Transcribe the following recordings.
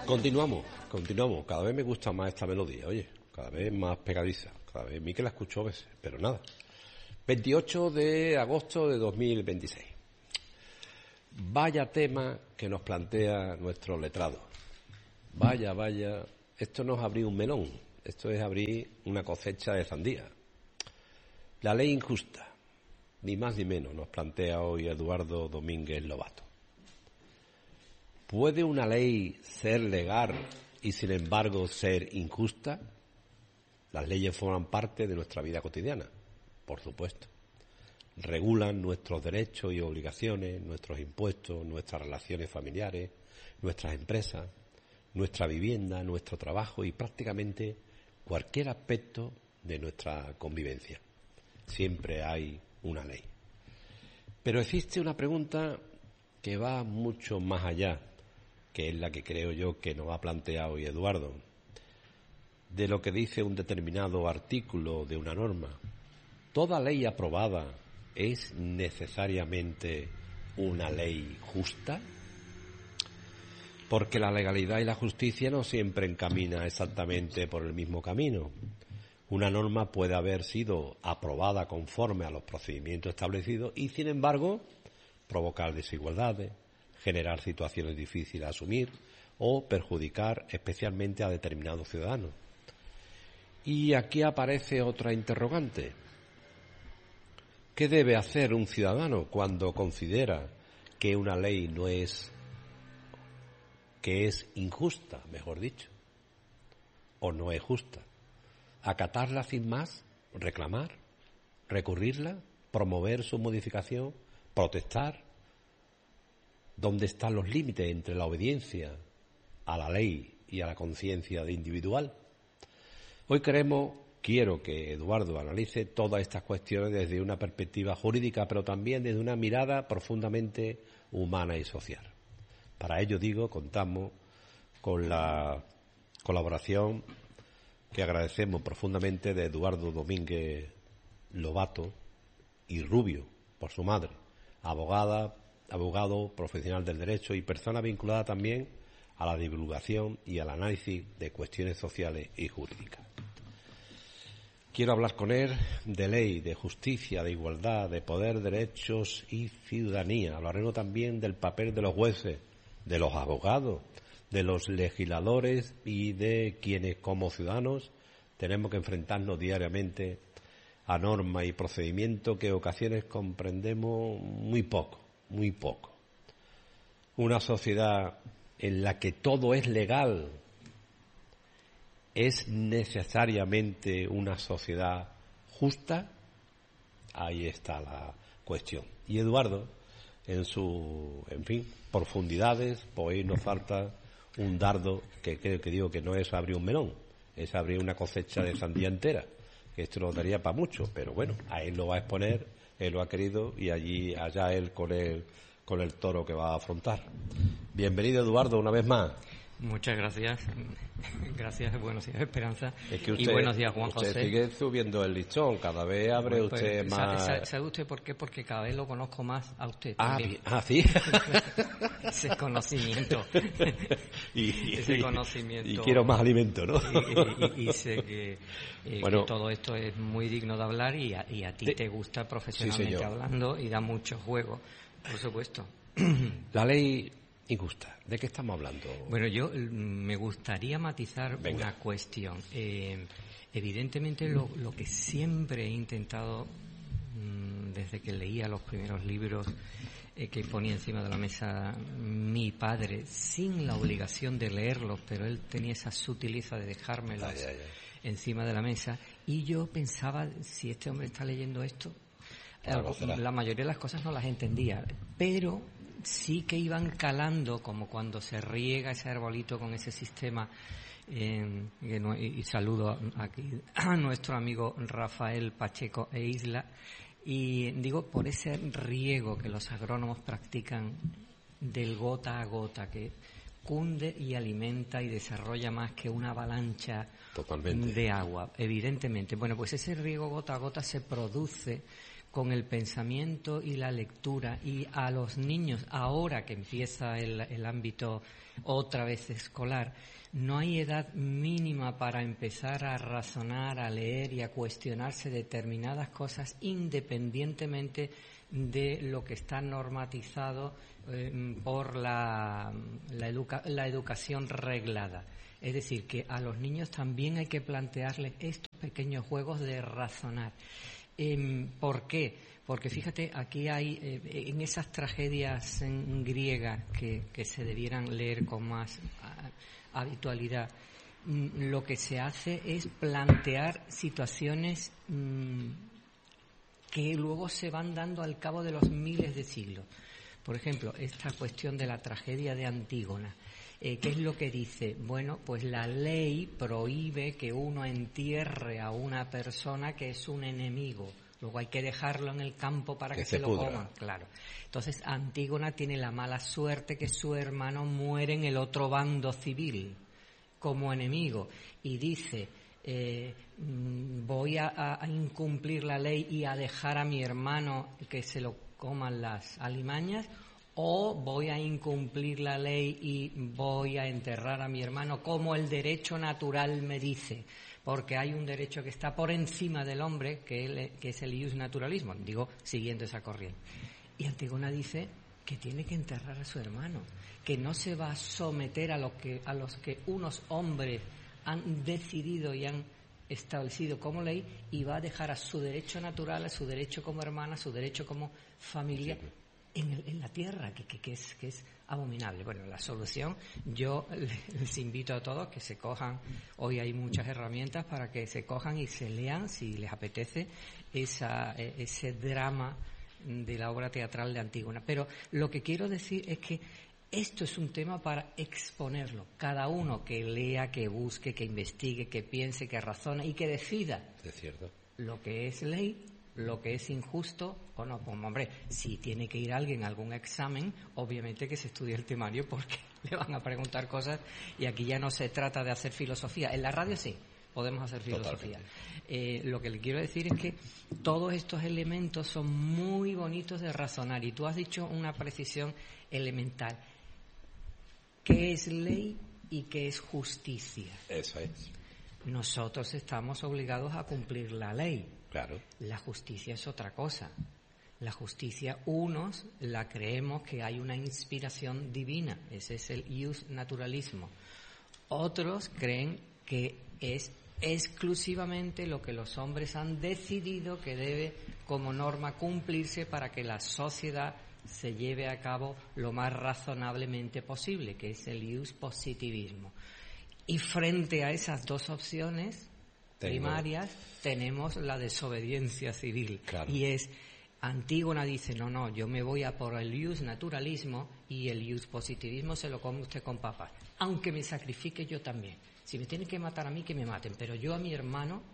Continuamos. Cada vez me gusta más esta melodía, oye, cada vez más pegadiza, cada vez a mí que la escucho a veces, pero nada. 28 de agosto de 2026. Vaya tema que nos plantea nuestro letrado. Vaya, esto no es abrir un melón, esto es abrir una cosecha de sandía. La ley injusta, ni más ni menos, nos plantea hoy Eduardo Domínguez Lobato. ¿Puede una ley ser legal y sin embargo ser injusta? Las leyes forman parte de nuestra vida cotidiana, por supuesto. Regulan nuestros derechos y obligaciones, nuestros impuestos, nuestras relaciones familiares, nuestras empresas, nuestra vivienda, nuestro trabajo y prácticamente cualquier aspecto de nuestra convivencia. Siempre hay una ley. Pero existe una pregunta que va mucho más allá, que es la que creo yo que nos ha planteado hoy Eduardo, de lo que dice un determinado artículo de una norma. ¿Toda ley aprobada es necesariamente una ley justa? Porque la legalidad y la justicia no siempre encaminan exactamente por el mismo camino. Una norma puede haber sido aprobada conforme a los procedimientos establecidos y, sin embargo, provocar desigualdades, generar situaciones difíciles de asumir o perjudicar especialmente a determinados ciudadanos. Y aquí aparece otra interrogante. ¿Qué debe hacer un ciudadano cuando considera que una ley que es injusta, mejor dicho, o no es justa? ¿Acatarla sin más? ¿Reclamar? ¿Recurrirla? ¿Promover su modificación? ¿Protestar? ¿Dónde están los límites entre la obediencia a la ley y a la conciencia de individual? Hoy quiero que Eduardo analice todas estas cuestiones desde una perspectiva jurídica, pero también desde una mirada profundamente humana y social. Para ello, contamos con la colaboración que agradecemos profundamente de Eduardo Domínguez Lobato y Rubio, por su madre, abogado profesional del derecho y persona vinculada también a la divulgación y al análisis de cuestiones sociales y jurídicas. Quiero hablar con él de ley, de justicia, de igualdad, de poder, derechos y ciudadanía. Hablaremos también del papel de los jueces, de los abogados, de los legisladores y de quienes como ciudadanos tenemos que enfrentarnos diariamente a normas y procedimientos que en ocasiones comprendemos muy poco. Una sociedad en la que todo es legal ¿es necesariamente una sociedad justa? Ahí está la cuestión. Y Eduardo, en su, profundidades, pues hoy nos falta un dardo que creo que digo que no es abrir un melón, es abrir una cosecha de sandía entera, que esto nos daría para mucho, pero bueno, a él lo va a exponer, él lo ha querido y allá él con el toro que va a afrontar. Bienvenido, Eduardo, una vez más. Muchas gracias. Gracias, buenos días, Esperanza. Es que y buenos días, Juan José. Usted sigue subiendo el listón, cada vez abre usted más... ¿Sabe usted por qué? Porque cada vez lo conozco más a usted también. ¿Sí? Ese conocimiento. Ese conocimiento. Y quiero más alimento, ¿no? Y sé que todo esto es muy digno de hablar y a ti te gusta profesionalmente hablando y da mucho juego, por supuesto. La ley... injusta. ¿De qué estamos hablando? Bueno, yo me gustaría matizar una cuestión. Evidentemente, lo que siempre he intentado, desde que leía los primeros libros que ponía encima de la mesa mi padre, sin la obligación de leerlos, pero él tenía esa sutileza de dejármelos encima de la mesa, y yo pensaba, si este hombre está leyendo esto, la mayoría de las cosas no las entendía, pero sí que iban calando, como cuando se riega ese arbolito con ese sistema, y saludo aquí a nuestro amigo Rafael Pacheco e Isla, y digo, por ese riego que los agrónomos practican del gota a gota, que cunde y alimenta y desarrolla más que una avalancha de agua, evidentemente. Bueno, pues ese riego gota a gota se produce con el pensamiento y la lectura, y a los niños, ahora que empieza el ámbito otra vez escolar, no hay edad mínima para empezar a razonar, a leer y a cuestionarse determinadas cosas independientemente de lo que está normatizado por la educación reglada. Es decir, que a los niños también hay que plantearles estos pequeños juegos de razonar. ¿Por qué? Porque fíjate, aquí hay, en esas tragedias griegas que se debieran leer con más habitualidad, lo que se hace es plantear situaciones que luego se van dando al cabo de los miles de siglos. Por ejemplo, esta cuestión de la tragedia de Antígona. ¿Qué es lo que dice? Bueno, pues la ley prohíbe que uno entierre a una persona que es un enemigo. Luego hay que dejarlo en el campo para que se lo coman. Claro. Entonces Antígona tiene la mala suerte que su hermano muere en el otro bando civil como enemigo. Y dice, voy a incumplir la ley y a dejar a mi hermano que se lo coman las alimañas, o voy a incumplir la ley y voy a enterrar a mi hermano como el derecho natural me dice, porque hay un derecho que está por encima del hombre, que es el ius naturalismo, digo, siguiendo esa corriente. Y Antígona dice que tiene que enterrar a su hermano, que no se va a someter a los que unos hombres han decidido y han establecido como ley, y va a dejar a su derecho natural, a su derecho como hermana, a su derecho como familia en la tierra, que es abominable. Bueno, la solución, yo les invito a todos que se cojan, hoy hay muchas herramientas para que se cojan y se lean, si les apetece, ese drama de la obra teatral de Antígona. Pero lo que quiero decir es que esto es un tema para exponerlo. Cada uno que lea, que busque, que investigue, que piense, que razone y que decida lo que es ley, lo que es injusto o no. Pues, hombre, si tiene que ir alguien a algún examen, obviamente que se estudie el temario, porque le van a preguntar cosas, y aquí ya no se trata de hacer filosofía. En la radio sí, podemos hacer filosofía. Lo que le quiero decir es que todos estos elementos son muy bonitos de razonar, y tú has dicho una precisión elemental. ¿Qué es ley y qué es justicia? Eso es. Nosotros estamos obligados a cumplir la ley. Claro. La justicia es otra cosa. La justicia, unos la creemos que hay una inspiración divina, ese es el ius naturalismo. Otros creen que es exclusivamente lo que los hombres han decidido que debe como norma cumplirse para que la sociedad se lleve a cabo lo más razonablemente posible, que es el ius positivismo. Y frente a esas dos opciones primarias tenemos la desobediencia civil. Claro. Y es, Antígona dice, no, yo me voy a por el ius naturalismo, y el ius positivismo se lo come usted con papas, aunque me sacrifique yo también. Si me tienen que matar a mí, que me maten, pero yo a mi hermano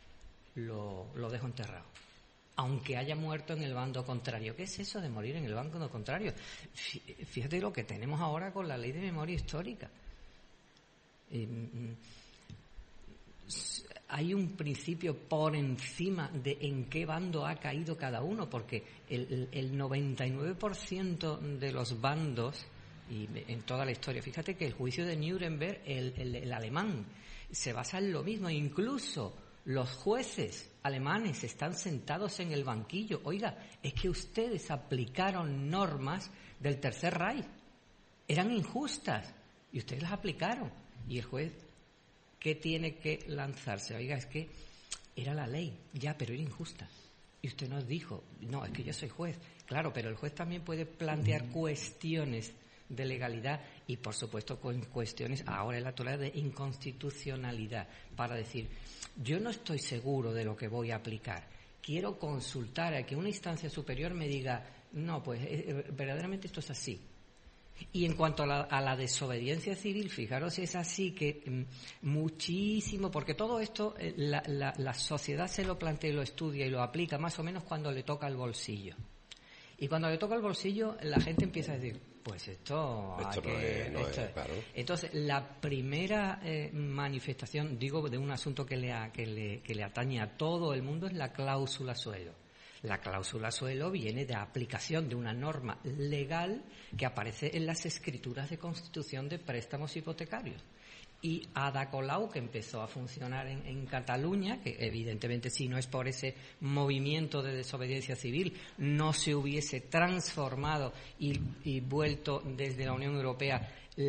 lo dejo enterrado, aunque haya muerto en el bando contrario. ¿Qué es eso de morir en el bando contrario? Fíjate lo que tenemos ahora con la ley de memoria histórica. Hay un principio por encima de en qué bando ha caído cada uno, porque el 99% de los bandos, y en toda la historia, fíjate que el juicio de Nuremberg, el alemán, se basa en lo mismo. Incluso los jueces alemanes están sentados en el banquillo. Oiga, es que ustedes aplicaron normas del Tercer Reich, eran injustas y ustedes las aplicaron. Y el juez, ¿qué tiene que lanzarse? Oiga, es que era la ley, ya, pero era injusta. Y usted nos dijo, no, es que yo soy juez. Claro, pero el juez también puede plantear cuestiones de legalidad y, por supuesto, con cuestiones, ahora en la actualidad, de inconstitucionalidad, para decir, yo no estoy seguro de lo que voy a aplicar. Quiero consultar a que una instancia superior me diga, no, pues verdaderamente esto es así. Y en cuanto a la desobediencia civil, fijaros, es así que muchísimo, porque todo esto la sociedad se lo plantea y lo estudia y lo aplica más o menos cuando le toca el bolsillo. Y cuando le toca el bolsillo, la gente empieza a decir, pues esto es, claro. Entonces, la primera manifestación, digo, de un asunto que le atañe a todo el mundo, es la cláusula suelo. La cláusula suelo viene de aplicación de una norma legal que aparece en las escrituras de constitución de préstamos hipotecarios. Y Ada Colau, que empezó a funcionar en Cataluña, que evidentemente si no es por ese movimiento de desobediencia civil, no se hubiese transformado y vuelto desde la Unión Europea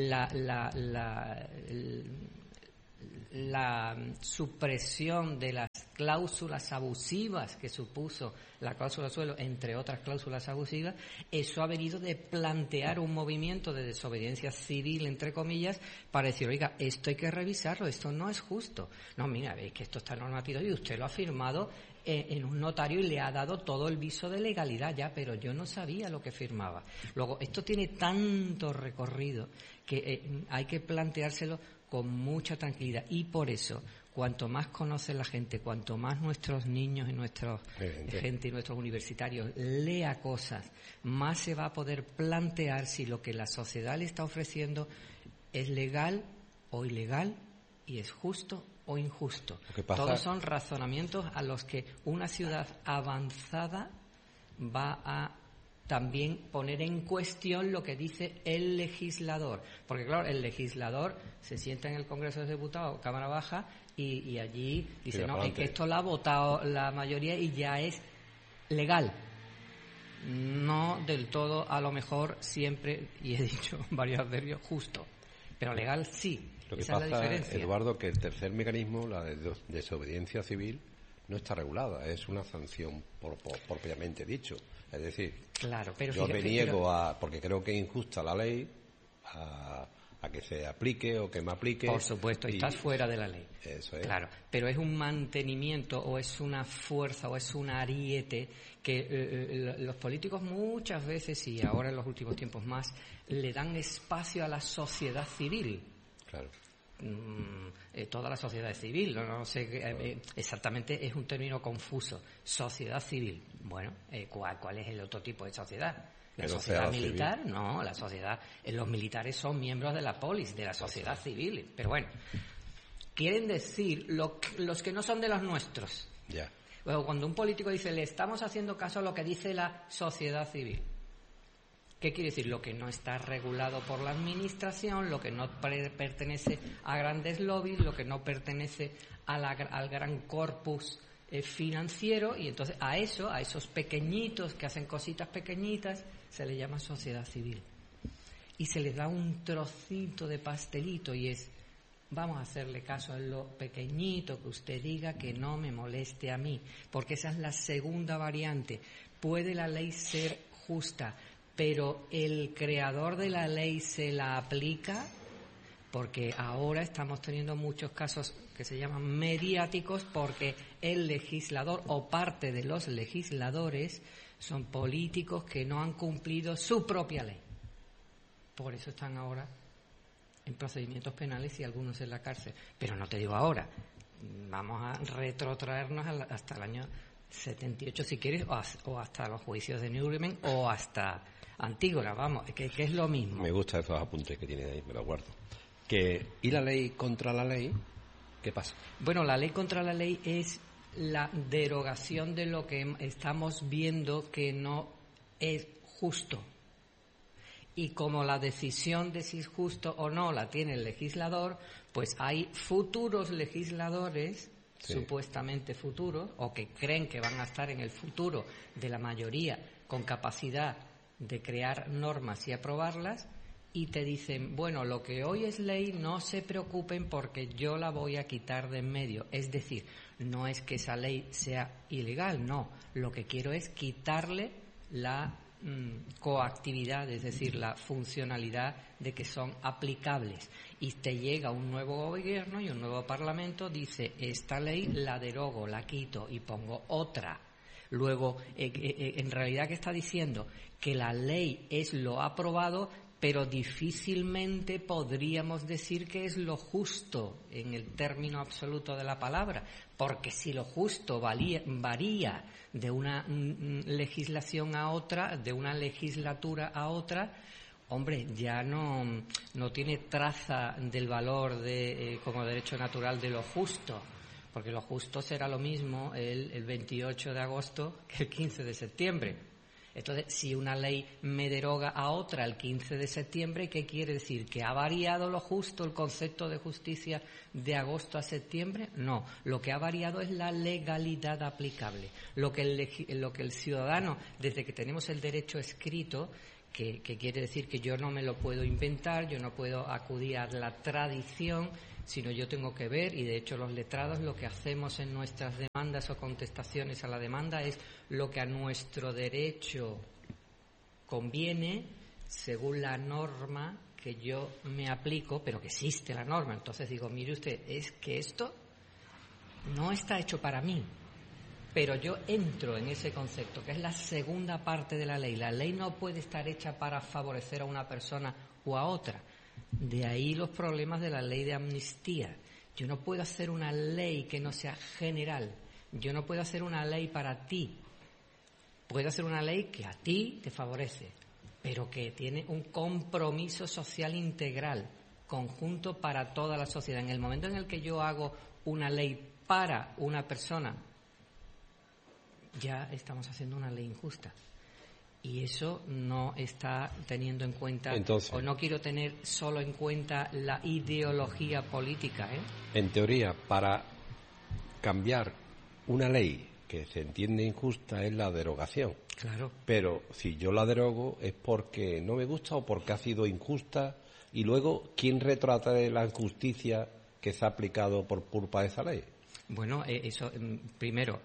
la supresión de las cláusulas abusivas que supuso la cláusula suelo, entre otras cláusulas abusivas. Eso ha venido de plantear un movimiento de desobediencia civil, entre comillas, para decir, oiga, esto hay que revisarlo, esto no es justo. No, mira, veis que esto está normativado y usted lo ha firmado en un notario y le ha dado todo el viso de legalidad ya, pero yo no sabía lo que firmaba. Luego, esto tiene tanto recorrido que hay que planteárselo con mucha tranquilidad, y por eso cuanto más conoce la gente, cuanto más nuestros niños y nuestra gente y nuestros universitarios lea cosas, más se va a poder plantear si lo que la sociedad le está ofreciendo es legal o ilegal y es justo o injusto. Todos son razonamientos a los que una ciudad avanzada va a también poner en cuestión lo que dice el legislador. Porque, claro, el legislador se sienta en el Congreso de Diputados, Cámara Baja, y allí dice, no, es que esto lo ha votado la mayoría y ya es legal. No del todo, a lo mejor, siempre, y he dicho varios adverbios, justo. Pero legal sí. Lo que Esa pasa, es la diferencia. Eduardo, que el tercer mecanismo, la de desobediencia civil, no está regulada, es una sanción propiamente dicho. Es decir, claro, pero yo me niego porque creo que es injusta la ley, a que se aplique o que me aplique. Por supuesto, estás fuera de la ley. Eso es. Claro, pero es un mantenimiento o es una fuerza o es un ariete que los políticos muchas veces, y ahora en los últimos tiempos más, le dan espacio a la sociedad civil. Claro. Toda la sociedad civil, no sé exactamente, es un término confuso. Sociedad civil, bueno, ¿cuál es el otro tipo de sociedad? ¿La sociedad militar? Civil. No, la sociedad, los militares son miembros de la polis, de la sociedad civil, pero bueno, quieren decir los que no son de los nuestros. Ya. Luego, cuando un político dice, le estamos haciendo caso a lo que dice la sociedad civil, ¿qué quiere decir? Lo que no está regulado por la administración, lo que no pertenece a grandes lobbies, lo que no pertenece al gran corpus financiero, y entonces a esos pequeñitos que hacen cositas pequeñitas, se le llama sociedad civil. Y se les da un trocito de pastelito y es, vamos a hacerle caso a lo pequeñito que usted diga, que no me moleste a mí, porque esa es la segunda variante. ¿Puede la ley ser justa, pero el creador de la ley se la aplica? Porque ahora estamos teniendo muchos casos que se llaman mediáticos porque el legislador o parte de los legisladores son políticos que no han cumplido su propia ley. Por eso están ahora en procedimientos penales y algunos en la cárcel. Pero no te digo ahora, vamos a retrotraernos hasta el año 78 si quieres, o hasta los juicios de Nuremberg o hasta Antígona, vamos, que es lo mismo. Me gustan esos apuntes que tiene ahí, me los guardo. ¿Y la ley contra la ley? ¿Qué pasa? Bueno, la ley contra la ley es la derogación de lo que estamos viendo que no es justo. Y como la decisión de si es justo o no la tiene el legislador, pues hay futuros legisladores, sí, supuestamente futuros, o que creen que van a estar en el futuro de la mayoría con capacidad de crear normas y aprobarlas, y te dicen, bueno, lo que hoy es ley, no se preocupen porque yo la voy a quitar de en medio. Es decir, no es que esa ley sea ilegal, no. Lo que quiero es quitarle la coactividad, es decir, la funcionalidad de que son aplicables. Y te llega un nuevo gobierno y un nuevo parlamento, dice, esta ley la derogo, la quito y pongo otra. Luego, en realidad, ¿qué está diciendo? Que la ley es lo aprobado, pero difícilmente podríamos decir que es lo justo en el término absoluto de la palabra, porque si lo justo varía de una legislación a otra, de una legislatura a otra, hombre, ya no tiene traza del valor como derecho natural de lo justo, porque lo justo será lo mismo el 28 de agosto que el 15 de septiembre. Entonces, si una ley me deroga a otra el 15 de septiembre, ¿qué quiere decir? ¿Que ha variado lo justo el concepto de justicia de agosto a septiembre? No, lo que ha variado es la legalidad aplicable. Lo que el ciudadano, desde que tenemos el derecho escrito, que quiere decir que yo no me lo puedo inventar, yo no puedo acudir a la tradición, sino yo tengo que ver, y de hecho los letrados lo que hacemos en nuestras demandas o contestaciones a la demanda es lo que a nuestro derecho conviene según la norma que yo me aplico, pero que existe la norma. Entonces digo, mire usted, es que esto no está hecho para mí, pero yo entro en ese concepto, que es la segunda parte de la ley. La ley no puede estar hecha para favorecer a una persona o a otra. De ahí los problemas de la ley de amnistía. Yo no puedo hacer una ley que no sea general. Yo no puedo hacer una ley para ti. Puedo hacer una ley que a ti te favorece, pero que tiene un compromiso social integral, conjunto para toda la sociedad. En el momento en el que yo hago una ley para una persona, ya estamos haciendo una ley injusta. Y eso no está teniendo en cuenta, entonces, o no quiero tener solo en cuenta la ideología política, En teoría, para cambiar una ley que se entiende injusta es la derogación. Claro. Pero si yo la derogo es porque no me gusta o porque ha sido injusta, y luego, ¿quién retrata de la injusticia que se ha aplicado por culpa de esa ley? Bueno, eso, primero,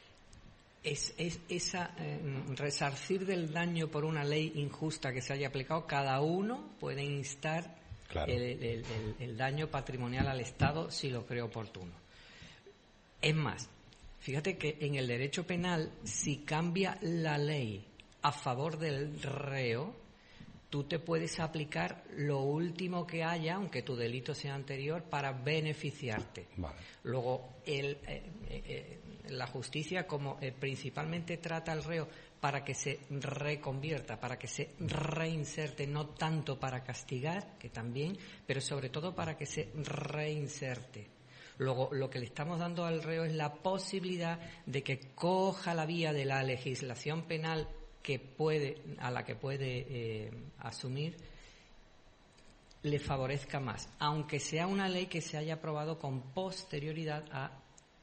resarcir del daño por una ley injusta que se haya aplicado, cada uno puede instar, claro, el daño patrimonial al Estado si lo cree oportuno. Es más, fíjate que en el derecho penal, si cambia la ley a favor del reo, tú te puedes aplicar lo último que haya, aunque tu delito sea anterior, para beneficiarte. Vale. Luego, la justicia, como principalmente trata al reo para que se reconvierta, para que se reinserte, no tanto para castigar, que también, pero sobre todo para que se reinserte. Luego, lo que le estamos dando al reo es la posibilidad de que coja la vía de la legislación penal a la que puede asumir, le favorezca más, aunque sea una ley que se haya aprobado con posterioridad a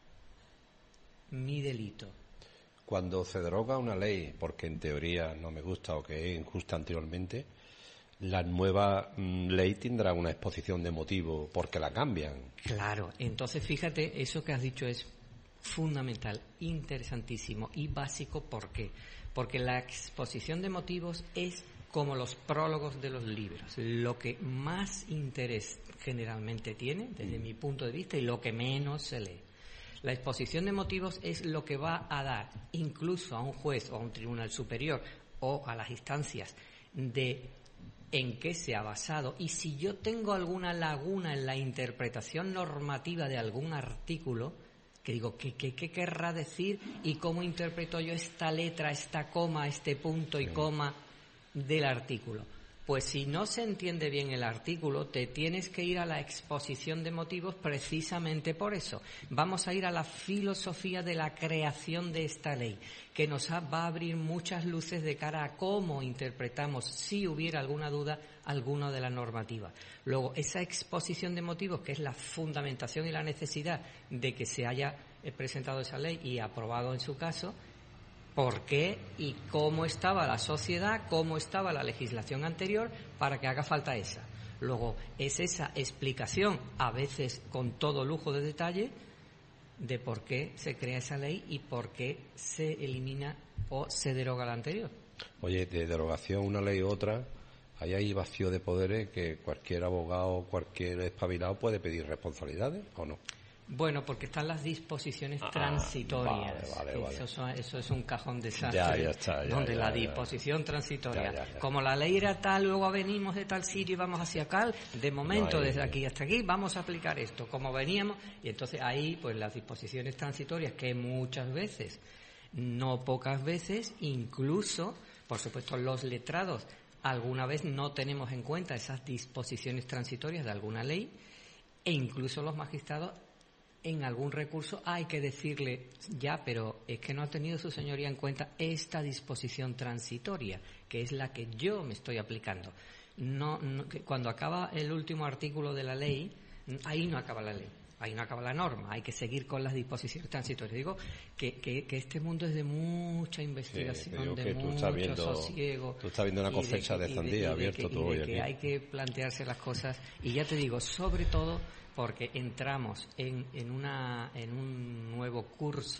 mi delito. Cuando se deroga una ley porque en teoría no me gusta o que es injusta anteriormente, la nueva ley tendrá una exposición de motivo porque la cambian. Claro, entonces fíjate, eso que has dicho es fundamental, interesantísimo y básico. ¿Por qué? Porque la exposición de motivos es como los prólogos de los libros, lo que más interés generalmente tiene, desde mi punto de vista, y lo que menos se lee. La exposición de motivos es lo que va a dar incluso a un juez o a un tribunal superior o a las instancias de en qué se ha basado, y si yo tengo alguna laguna en la interpretación normativa de algún artículo, que digo, ¿qué querrá decir y cómo interpreto yo esta letra, esta coma, este punto y coma del artículo? Pues si no se entiende bien el artículo, te tienes que ir a la exposición de motivos precisamente por eso. Vamos a ir a la filosofía de la creación de esta ley, que nos va a abrir muchas luces de cara a cómo interpretamos, si hubiera alguna duda, alguna de la normativa. Luego, esa exposición de motivos, que es la fundamentación y la necesidad de que se haya presentado esa ley y aprobado en su caso, por qué y cómo estaba la sociedad, cómo estaba la legislación anterior para que haga falta esa. Luego, es esa explicación, a veces con todo lujo de detalle, de por qué se crea esa ley y por qué se elimina o se deroga la anterior. Oye, de derogación una ley u otra, ahí hay vacío de poderes que cualquier abogado, cualquier espabilado puede pedir responsabilidades, ¿o no? Bueno, porque están las disposiciones transitorias. Vale. Eso es un cajón desastre. Ya está, la disposición transitoria. Ya. Como la ley era tal, luego venimos de tal sitio y vamos hacia acá, de momento, desde aquí hasta aquí, vamos a aplicar esto. Como veníamos, y entonces ahí, pues las disposiciones transitorias, que muchas veces, no pocas veces, incluso, por supuesto, los letrados, alguna vez no tenemos en cuenta esas disposiciones transitorias de alguna ley, e incluso los magistrados en algún recurso hay que decirle, ya, pero es que no ha tenido su señoría en cuenta esta disposición transitoria, que es la que yo me estoy aplicando. Cuando acaba el último artículo de la ley, ahí no acaba la ley, ahí no acaba la norma, hay que seguir con las disposiciones transitorias. Digo que este mundo es de mucha investigación, de mucho sosiego. Tú estás viendo una cosecha de sandía abierto tú hoy aquí. Que hay que plantearse las cosas, y ya te digo, sobre todo porque entramos en un nuevo curso